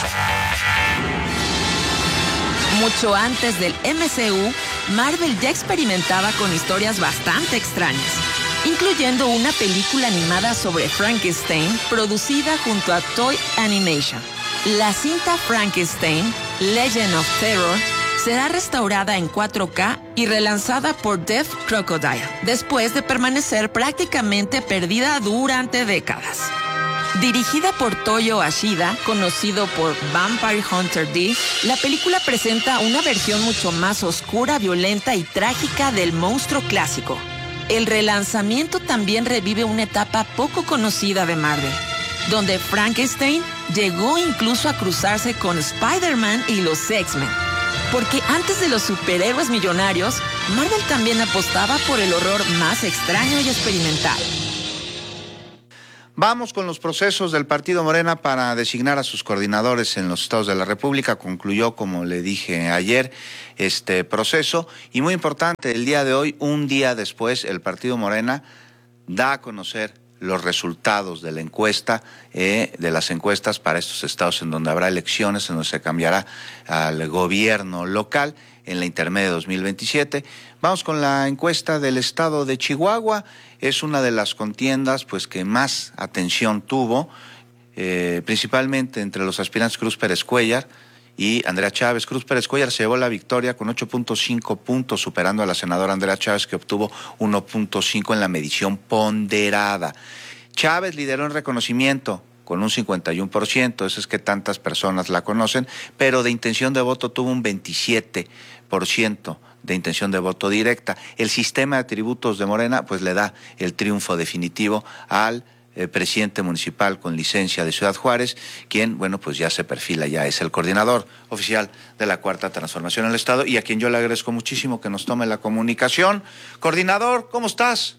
Mucho antes del M C U, Marvel ya experimentaba con historias bastante extrañas, incluyendo una película animada sobre Frankenstein producida junto a Toy Animation. La cinta Frankenstein, Legend of Terror, será restaurada en cuatro K y relanzada por Deaf Crocodile, después de permanecer prácticamente perdida durante décadas. Dirigida por Toyo Ashida, conocido por Vampire Hunter D, la película presenta una versión mucho más oscura, violenta y trágica del monstruo clásico. El relanzamiento también revive una etapa poco conocida de Marvel, donde Frankenstein llegó incluso a cruzarse con Spider-Man y los X-Men. Porque antes de los superhéroes millonarios, Marvel también apostaba por el horror más extraño y experimental. Vamos con los procesos del Partido Morena para designar a sus coordinadores en los estados de la República. Concluyó, como le dije ayer, este proceso. Y muy importante, el día de hoy, un día después, el Partido Morena da a conocer los resultados de la encuesta, eh, de las encuestas para estos estados en donde habrá elecciones, en donde se cambiará al gobierno local en la intermedia dos mil veintisiete. Vamos con la encuesta del estado de Chihuahua. Es una de las contiendas pues que más atención tuvo, eh, principalmente entre los aspirantes Cruz Pérez Cuéllar y Andrea Chávez. Cruz Pérez Cuéllar se llevó la victoria con ocho punto cinco puntos, superando a la senadora Andrea Chávez, que obtuvo uno punto cinco en la medición ponderada. Chávez lideró en reconocimiento con un cincuenta y uno por ciento, eso es que tantas personas la conocen, pero de intención de voto tuvo un veintisiete por ciento de intención de voto directa. El sistema de atributos de Morena pues le da el triunfo definitivo al eh, presidente municipal con licencia de Ciudad Juárez, quien, bueno, pues ya se perfila, ya es el coordinador oficial de la Cuarta Transformación en el Estado, y a quien yo le agradezco muchísimo que nos tome la comunicación. Coordinador, ¿cómo estás?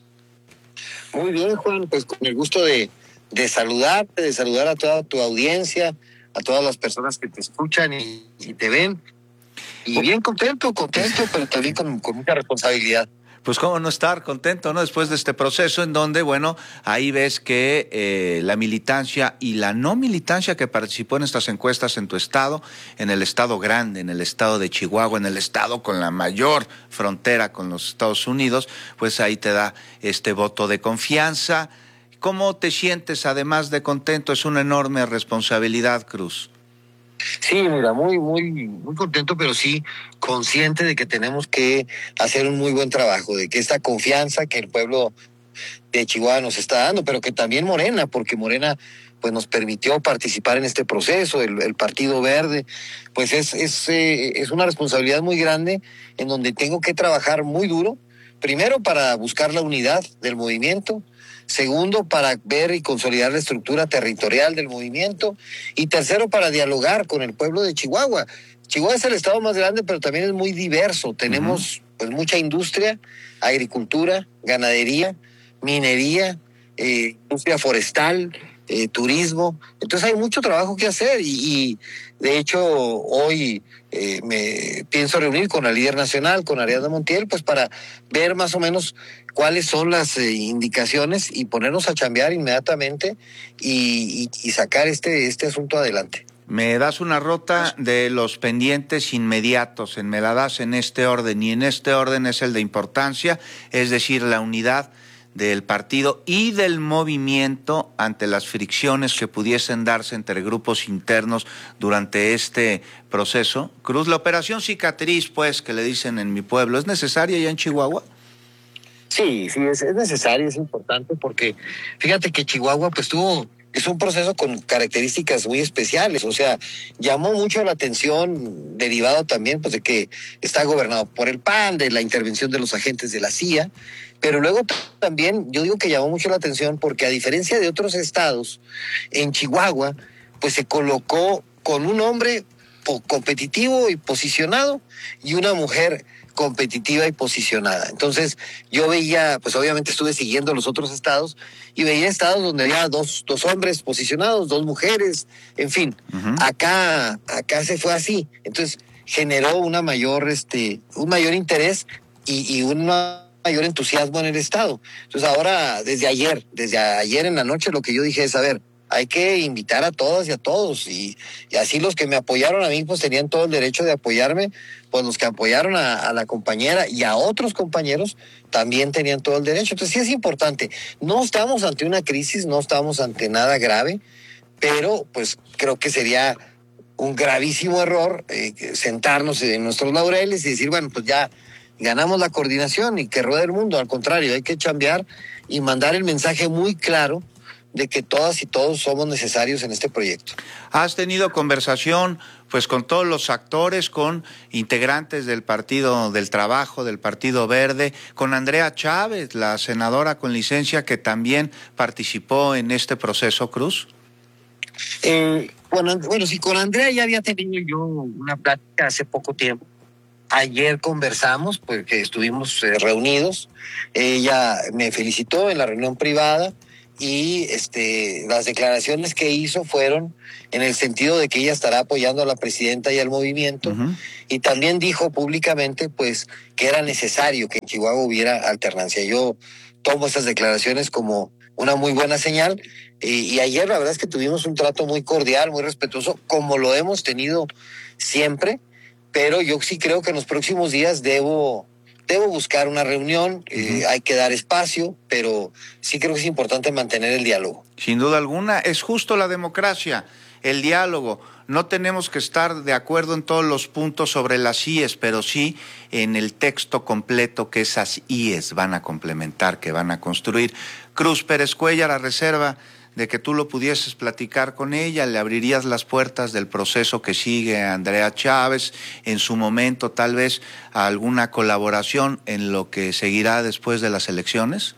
Muy bien, Juan, pues con el gusto de, de saludarte, de saludar a toda tu audiencia, a todas las personas que te escuchan y, y te ven. Y bien contento, contento, pero también con, con mucha responsabilidad. Pues cómo no estar contento, ¿no? Después de este proceso en donde, bueno, ahí ves que eh, la militancia y la no militancia que participó en estas encuestas en tu estado, en el estado grande, en el estado de Chihuahua, en el estado con la mayor frontera con los Estados Unidos, pues ahí te da este voto de confianza. ¿Cómo te sientes, además de contento? Es una enorme responsabilidad, Cruz. Sí, mira, muy, muy, muy contento, pero sí consciente de que tenemos que hacer un muy buen trabajo, de que esta confianza que el pueblo de Chihuahua nos está dando, pero que también Morena, porque Morena pues nos permitió participar en este proceso, el, el Partido Verde, pues es, es, eh, es una responsabilidad muy grande en donde tengo que trabajar muy duro, primero para buscar la unidad del movimiento, segundo, para ver y consolidar la estructura territorial del movimiento, y tercero, para dialogar con el pueblo de Chihuahua. Chihuahua es el estado más grande, pero también es muy diverso. Tenemos uh-huh. pues mucha industria, agricultura, ganadería, minería, eh, industria forestal, eh, turismo. Entonces hay mucho trabajo que hacer y, y de hecho hoy eh, me pienso reunir con la líder nacional, con Ariadna Montiel, pues para ver más o menos cuáles son las eh, indicaciones y ponernos a chambear inmediatamente y, y, y sacar este, este asunto adelante. Me das una ruta de los pendientes inmediatos, en, me la das en este orden, y en este orden es el de importancia, es decir, la unidad del partido y del movimiento ante las fricciones que pudiesen darse entre grupos internos durante este proceso. Cruz, la operación cicatriz, pues, que le dicen en mi pueblo, ¿es necesaria ya en Chihuahua? Sí, sí, es, es necesario, es importante, porque fíjate que Chihuahua pues tuvo, es un proceso con características muy especiales, o sea, llamó mucho la atención, derivado también pues de que está gobernado por el P A N, de la intervención de los agentes de la C I A, pero luego t- también yo digo que llamó mucho la atención porque a diferencia de otros estados, en Chihuahua pues se colocó con un hombre po- competitivo y posicionado y una mujer competitiva y posicionada. Entonces yo veía, pues obviamente estuve siguiendo los otros estados y veía estados donde había dos, dos hombres posicionados, dos mujeres, en fin. Uh-huh. Acá, acá se fue así. Entonces generó una mayor, este, un mayor interés y, y una mayor entusiasmo en el estado. Entonces ahora, desde ayer, desde ayer en la noche, lo que yo dije es, a ver, hay que invitar a todas y a todos, y, y así los que me apoyaron a mí, pues tenían todo el derecho de apoyarme, pues los que apoyaron a, a la compañera y a otros compañeros también tenían todo el derecho. Entonces sí es importante, no estamos ante una crisis, no estamos ante nada grave, pero pues creo que sería un gravísimo error eh, sentarnos en nuestros laureles y decir, bueno, pues ya ganamos la coordinación y que ruede el mundo. Al contrario, hay que chambear y mandar el mensaje muy claro de que todas y todos somos necesarios en este proyecto. ¿Has tenido conversación pues con todos los actores, con integrantes del Partido del Trabajo, del Partido Verde, con Andrea Chávez, la senadora con licencia que también participó en este proceso, Cruz? Eh, bueno, bueno, sí, con Andrea ya había tenido yo una plática hace poco tiempo. Ayer conversamos, porque estuvimos eh, reunidos. Ella me felicitó en la reunión privada y este, las declaraciones que hizo fueron en el sentido de que ella estará apoyando a la presidenta y al movimiento. Uh-huh. Y también dijo públicamente pues que era necesario que en Chihuahua hubiera alternancia. Yo tomo esas declaraciones como una muy buena señal. Y, y ayer la verdad es que tuvimos un trato muy cordial, muy respetuoso, como lo hemos tenido siempre. Pero yo sí creo que en los próximos días debo, debo buscar una reunión, eh, uh-huh. hay que dar espacio, pero sí creo que es importante mantener el diálogo. Sin duda alguna, es justo la democracia, el diálogo. No tenemos que estar de acuerdo en todos los puntos sobre las I E S, pero sí en el texto completo que esas I E S van a complementar, que van a construir. Cruz Pérez Cuéllar, a reserva de que tú lo pudieses platicar con ella, le abrirías las puertas del proceso que sigue a Andrea Chávez, en su momento tal vez a alguna colaboración en lo que seguirá después de las elecciones?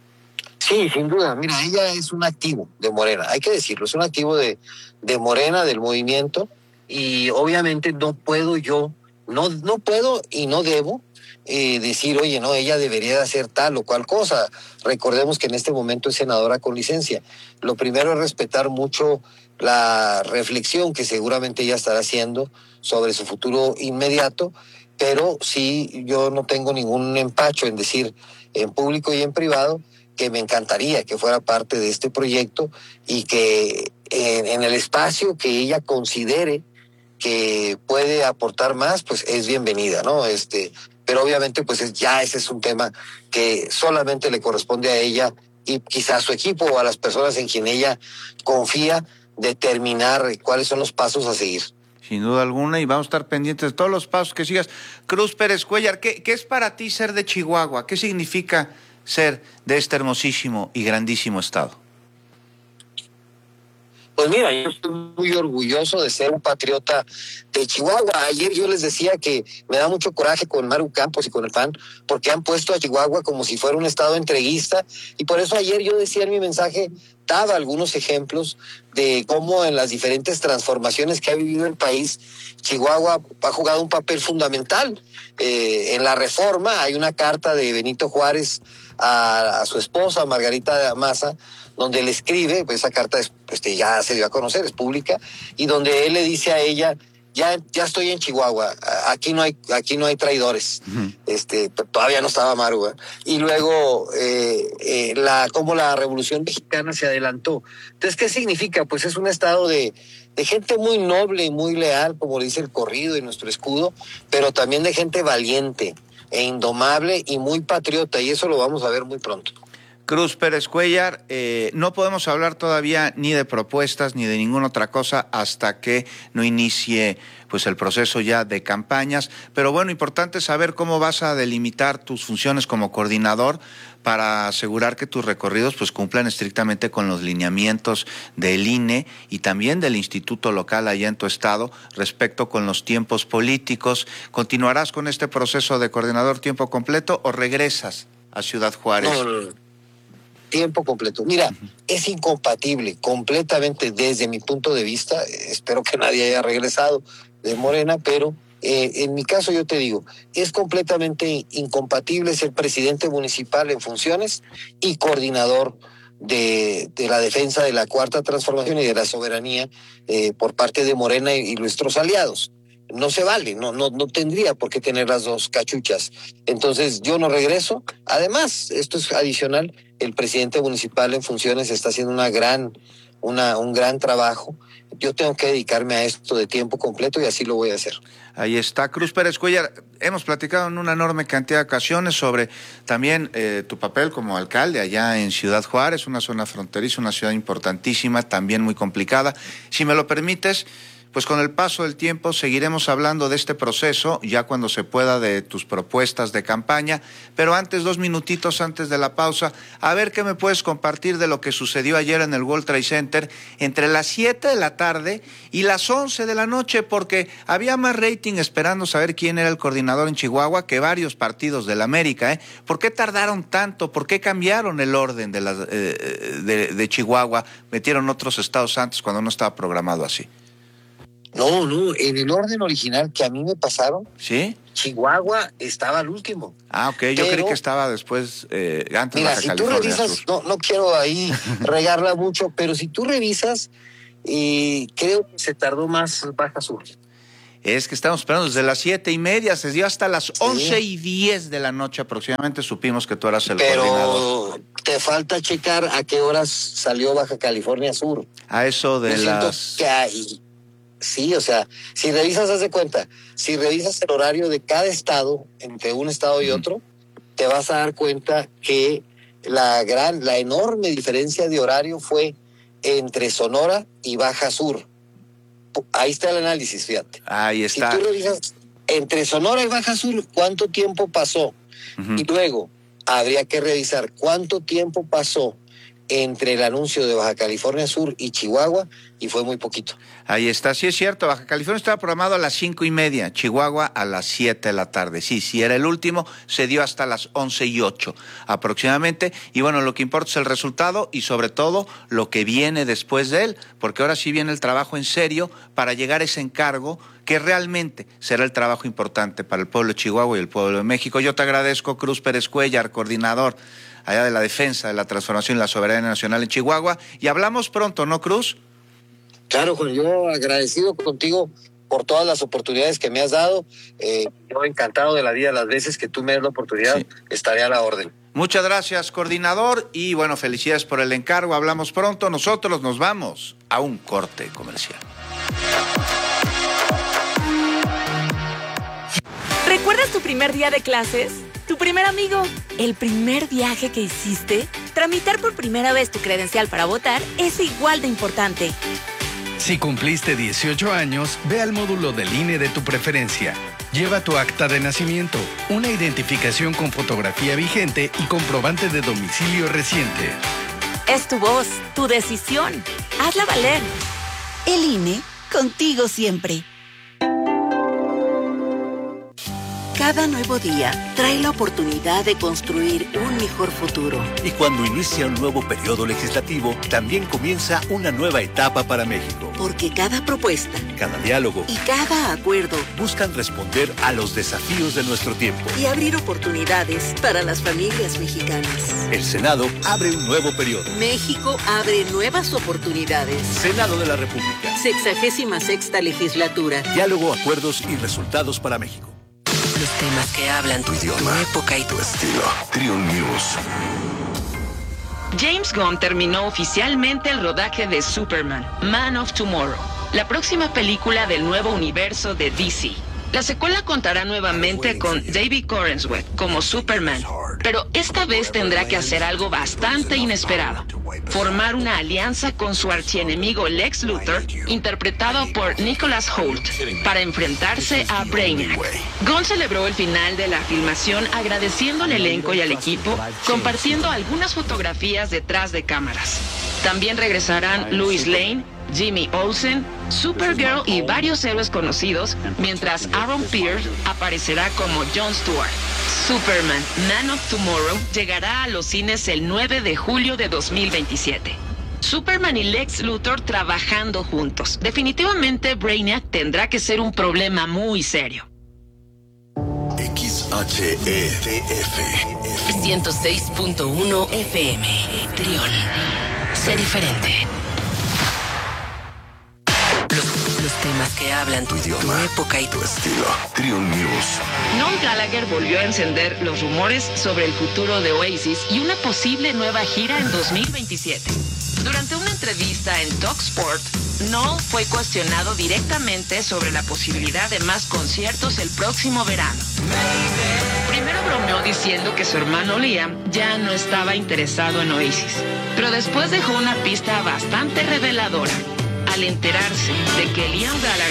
Sí, sin duda. Mira, ella es un activo de Morena, hay que decirlo, es un activo de, de Morena, del movimiento, y obviamente no puedo yo, no, no puedo y no debo Eh, decir, oye, no, ella debería de hacer tal o cual cosa. Recordemos que en este momento es senadora con licencia. Lo primero es respetar mucho la reflexión que seguramente ella estará haciendo sobre su futuro inmediato, pero sí, yo no tengo ningún empacho en decir en público y en privado que me encantaría que fuera parte de este proyecto y que en, en el espacio que ella considere que puede aportar más, pues es bienvenida, ¿no? Este, pero obviamente pues es, ya ese es un tema que solamente le corresponde a ella y quizás a su equipo o a las personas en quien ella confía determinar cuáles son los pasos a seguir. Sin duda alguna, y vamos a estar pendientes de todos los pasos que sigas. Cruz Pérez Cuéllar, ¿qué, qué es para ti ser de Chihuahua? ¿Qué significa ser de este hermosísimo y grandísimo estado? Pues mira, yo estoy muy orgulloso de ser un patriota de Chihuahua. Ayer yo les decía que me da mucho coraje con Maru Campos y con el P A N, porque han puesto a Chihuahua como si fuera un estado entreguista, y por eso ayer yo decía en mi mensaje, daba algunos ejemplos de cómo en las diferentes transformaciones que ha vivido el país, Chihuahua ha jugado un papel fundamental. Eh, en la reforma hay una carta de Benito Juárez a, a su esposa, Margarita Maza, donde le escribe, pues esa carta es, este, ya se dio a conocer, es pública, y donde él le dice a ella, ya, ya estoy en Chihuahua, aquí no hay, aquí no hay traidores. Uh-huh. Este, todavía no estaba Maru, ¿eh? Y luego eh, eh, la, cómo la Revolución Mexicana se adelantó. Entonces, ¿qué significa? Pues es un estado de, de gente muy noble y muy leal, como dice el corrido y nuestro escudo, pero también de gente valiente e indomable y muy patriota, y eso lo vamos a ver muy pronto. Cruz Pérez Cuéllar, eh, no podemos hablar todavía ni de propuestas ni de ninguna otra cosa hasta que no inicie pues el proceso ya de campañas, pero bueno, importante saber cómo vas a delimitar tus funciones como coordinador para asegurar que tus recorridos pues cumplan estrictamente con los lineamientos del I N E y también del instituto local allá en tu estado respecto con los tiempos políticos. ¿Continuarás con este proceso de coordinador tiempo completo o regresas a Ciudad Juárez? No, no, no. Tiempo completo. Mira, uh-huh. es incompatible completamente desde mi punto de vista, espero que nadie haya regresado de Morena, pero eh, en mi caso yo te digo, es completamente incompatible ser presidente municipal en funciones y coordinador de, de la defensa de la Cuarta Transformación y de la soberanía eh, por parte de Morena y, y nuestros aliados. No se vale, no, no, no tendría por qué tener las dos cachuchas. Entonces yo no regreso. Además, esto es adicional, el presidente municipal en funciones está haciendo una gran, una, un gran trabajo. Yo tengo que dedicarme a esto de tiempo completo y así lo voy a hacer. Ahí está, Cruz Pérez Cuéllar. Hemos platicado en una enorme cantidad de ocasiones sobre también eh, tu papel como alcalde allá en Ciudad Juárez, una zona fronteriza, una ciudad importantísima, también muy complicada. Si me lo permites, pues con el paso del tiempo seguiremos hablando de este proceso, ya cuando se pueda, de tus propuestas de campaña. Pero antes, dos minutitos antes de la pausa, a ver qué me puedes compartir de lo que sucedió ayer en el World Trade Center entre las siete de la tarde y las once de la noche, porque había más rating esperando saber quién era el coordinador en Chihuahua que varios partidos de la América, ¿eh? ¿Por qué tardaron tanto? ¿Por qué cambiaron el orden de, la, eh, de, de Chihuahua? Metieron otros estados antes cuando no estaba programado así. No, no, en el orden original que a mí me pasaron, ¿sí? Chihuahua estaba al último. Ah, ok, yo Pero, creí que estaba después, eh, antes mira, Baja si California tú revisas, Sur. no, no quiero ahí regarla mucho, pero si tú revisas, eh, creo que se tardó más Baja Sur. Es que estamos esperando desde las siete y media, se dio hasta las sí. once y diez de la noche aproximadamente, supimos que tú eras el Pero coordinador. Te falta checar a qué horas salió Baja California Sur. A eso de Yo las... Que hay... Sí, o sea, si revisas, haz de cuenta, si revisas el horario de cada estado, entre un estado y otro, te vas a dar cuenta que la gran, la enorme diferencia de horario fue entre Sonora y Baja Sur. Ahí está el análisis, fíjate. Ahí está. Si tú revisas entre Sonora y Baja Sur, ¿cuánto tiempo pasó? Uh-huh. Y luego habría que revisar cuánto tiempo pasó entre el anuncio de Baja California Sur y Chihuahua, y fue muy poquito. Ahí está, sí es cierto, Baja California estaba programado a las cinco y media, Chihuahua a las siete de la tarde. Sí, sí era el último, se dio hasta las once y ocho aproximadamente, y bueno, lo que importa es el resultado y sobre todo lo que viene después de él, porque ahora sí viene el trabajo en serio para llegar a ese encargo que realmente será el trabajo importante para el pueblo de Chihuahua y el pueblo de México. Yo te agradezco, Cruz Pérez Cuellar, coordinador allá de la defensa de la transformación y la soberanía nacional en Chihuahua, y hablamos pronto, ¿no, Cruz? Claro, Juan, yo agradecido contigo por todas las oportunidades que me has dado. Eh, yo encantado de la vida, las veces que tú me des la oportunidad, sí. Estaré a la orden. Muchas gracias, coordinador, y bueno, felicidades por el encargo. Hablamos pronto. Nosotros nos vamos a un corte comercial. ¿Recuerdas tu primer día de clases? ¿Tu primer amigo? ¿El primer viaje que hiciste? Tramitar por primera vez tu credencial para votar es igual de importante. Si cumpliste dieciocho años, ve al módulo del I N E de tu preferencia. Lleva tu acta de nacimiento, una identificación con fotografía vigente y comprobante de domicilio reciente. Es tu voz, tu decisión. Hazla valer. El I N E, contigo siempre. Cada nuevo día trae la oportunidad de construir un mejor futuro. Y cuando inicia un nuevo periodo legislativo, también comienza una nueva etapa para México. Porque cada propuesta, cada diálogo y cada acuerdo buscan responder a los desafíos de nuestro tiempo y abrir oportunidades para las familias mexicanas. El Senado abre un nuevo periodo. México abre nuevas oportunidades. Senado de la República. Sexagésima sexta legislatura. Diálogo, acuerdos y resultados para México. Los temas que hablan tu idioma, tu época y tu estilo. Trion News. James Gunn terminó oficialmente el rodaje de Superman, Man of Tomorrow, la próxima película del nuevo universo de D C. La secuela contará nuevamente con David Corenswet como Superman, pero esta vez tendrá que hacer algo bastante inesperado: formar una alianza con su archienemigo Lex Luthor, interpretado por Nicholas Hoult, para enfrentarse a Brainiac. Gunn celebró el final de la filmación agradeciendo al elenco y al equipo, compartiendo algunas fotografías detrás de cámaras. También regresarán Lois Lane, Jimmy Olsen, Supergirl y varios héroes conocidos, mientras Aaron Pierce aparecerá como Jon Stewart. Superman, Man of Tomorrow llegará a los cines el nueve de julio de dos mil veintisiete. Superman y Lex Luthor trabajando juntos. Definitivamente Brainiac tendrá que ser un problema muy serio. X H E T F ciento seis punto uno F M. Trión. Sé diferente. Los, los temas que hablan tu idioma, tu época y tu estilo. Trion News. Noel Gallagher volvió a encender los rumores sobre el futuro de Oasis y una posible nueva gira en dos mil veintisiete. Durante una entrevista en TalkSport, Noel fue cuestionado directamente sobre la posibilidad de más conciertos el próximo verano. Primero bromeó diciendo que su hermano Liam ya no estaba interesado en Oasis, pero después dejó una pista bastante reveladora. al enterarse de que Liam Gallagher